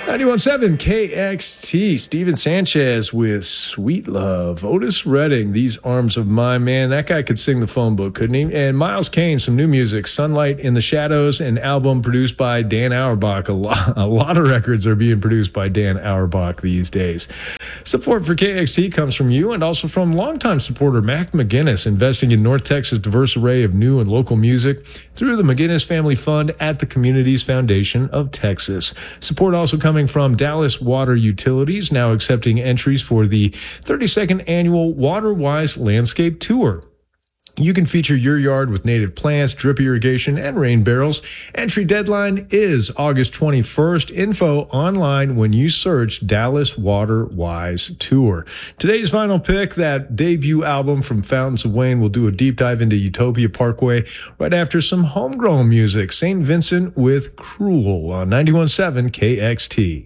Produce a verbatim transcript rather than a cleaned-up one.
ninety-one point seven K X T, Steven Sanchez with Sweet Love. Otis Redding, These Arms of Mine. Man, that guy could sing the phone book, couldn't he? And Miles Kane, some new music, Sunlight in the Shadows, an album produced by Dan Auerbach. A lot, a lot of records are being produced by Dan Auerbach these days. Support for K X T comes from you and also from longtime supporter Mac McGinnis, investing in North Texas' diverse array of new and local music through the McGinnis Family Fund at the Communities Foundation of Texas. Support also coming from Dallas Water Utilities, now accepting entries for the thirty-second annual WaterWise Landscape Tour. You can feature your yard with native plants, drip irrigation, and rain barrels. Entry deadline is August twenty-first. Info online when you search Dallas Water Wise Tour. Today's final pick, that debut album from Fountains of Wayne. We'll do a deep dive into Utopia Parkway right after some homegrown music. Saint Vincent with Cruel on ninety-one point seven K X T.